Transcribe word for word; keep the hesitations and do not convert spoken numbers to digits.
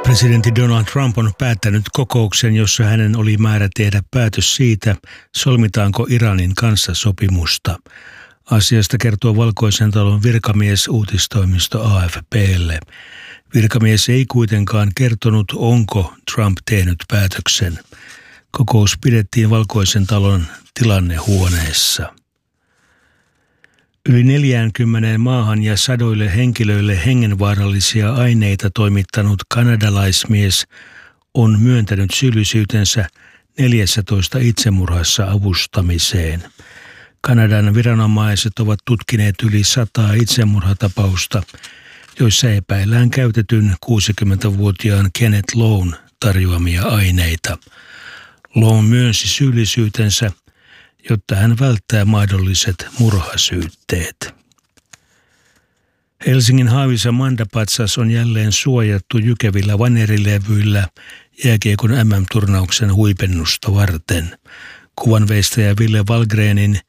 Presidentti Donald Trump on päättänyt kokouksen, jossa hänen oli määrä tehdä päätös siitä, solmitaanko Iranin kanssa sopimusta. Asiasta kertoo Valkoisen talon virkamies uutistoimisto A F P:lle. Virkamies ei kuitenkaan kertonut, onko Trump tehnyt päätöksen. Kokous pidettiin Valkoisen talon tilannehuoneessa. Yli neljäänkymmeneen maahan ja sadoille henkilöille hengenvaarallisia aineita toimittanut kanadalaismies on myöntänyt syyllisyytensä neljässätoista itsemurhassa avustamiseen. Kanadan viranomaiset ovat tutkineet yli sataa itsemurhatapausta, joissa epäillään käytetyn kuusikymmentävuotiaan Kenneth Lowen tarjoamia aineita. Lowen myönsi syyllisyytensä, jotta hän välttää mahdolliset murhasyytteet. Helsingin Haavisan Mandapatsas on jälleen suojattu jykevillä vanerilevyillä jääkiekon M M-turnauksen huipennusta varten. Kuvanveistäjä Ville Wahlgrenin